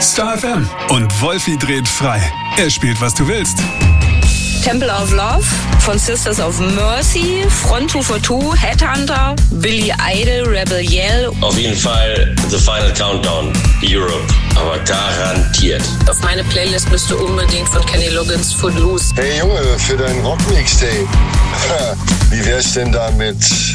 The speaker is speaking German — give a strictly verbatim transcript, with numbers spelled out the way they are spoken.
Star F M und Wolfi dreht frei. Er spielt, was du willst. Temple of Love von Sisters of Mercy, Front two forty-two, Headhunter, Billy Idol, Rebel Yell. Auf jeden Fall The Final Countdown, Europe, aber garantiert. Auf meine Playlist bist du unbedingt von Kenny Loggins Footloose. Hey Junge, für dein Rock-Mixtape, wie wär's denn da mit